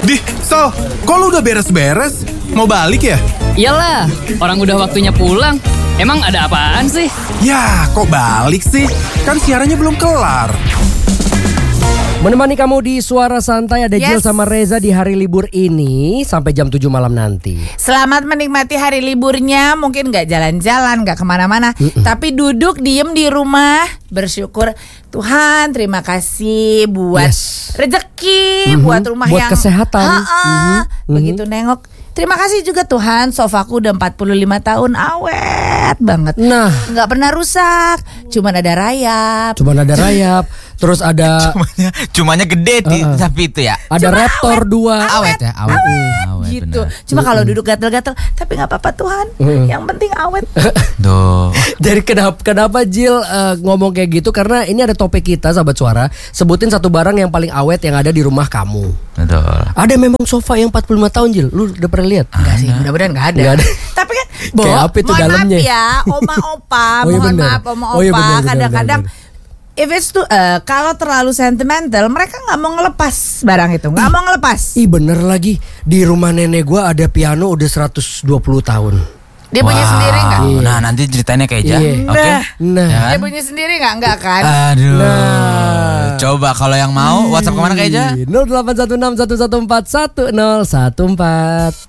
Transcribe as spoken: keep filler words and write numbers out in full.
Dih, Sal, kok lu udah beres-beres? Mau balik ya? Iyalah, orang udah waktunya pulang. Emang ada apaan sih? Ya, kok balik sih? Kan siarannya belum kelar. Menemani kamu di Suara Santai ada Yes. Jill sama Reza di hari libur ini sampai jam tujuh malam nanti. Selamat menikmati hari liburnya. Mungkin gak jalan-jalan, gak kemana-mana, Mm-mm. tapi duduk diem di rumah, bersyukur Tuhan, terima kasih buat Yes. rezeki, Mhm. buat rumah Buat yang kesehatan. Ha-ha. Mhm. Mhm. Begitu nengok, terima kasih juga Tuhan, sofaku udah empat puluh lima tahun, awet banget. Nah, Gak pernah rusak, cuman ada rayap. cuman ada rayap, terus ada Cumanya, cumanya gede ti- Uh-uh. tapi itu ya. ada Cuma Raptor awet. dua. Awet ya, awet. Awet, Gitu. benar. Cuma kalau duduk gatel-gatel, tapi nggak apa-apa Tuhan. Mm. Yang penting awet. Tuh. Jadi kenapa kenapa Jill uh, ngomong kayak gitu? Karena ini ada topik kita sahabat suara. Sebutin satu barang yang paling awet yang ada di rumah kamu. Betul. Ada memang sofa yang empat puluh lima tahun Jill. Lu udah pernah lihat? Enggak sih, mudah-mudahan nggak ada. Nggak ada. Tapi kan, Bo, Kayak apa itu mohon dalamnya? maaf ya, oma opa, Oh, iya mohon bener. maaf oma opa. Oh, iya bener, bener, Kadang-kadang bener, if it's too, eh, kalau terlalu sentimental, mereka nggak mau ngelepas barang itu, nggak mau ngelepas. Ih bener lagi. Di rumah nenek gua ada piano udah seratus dua puluh tahun. Dia punya Wow. sendiri nggak? Nah, nanti ceritanya kayak aja. Iya. Oke. Nah. Nah. Ya kan? Dia punya sendiri nggak? Nggak kan? Aduh. Nah. Coba kalau yang mau WhatsApp kemana kayak aja? nol delapan satu enam satu satu empat satu nol satu empat.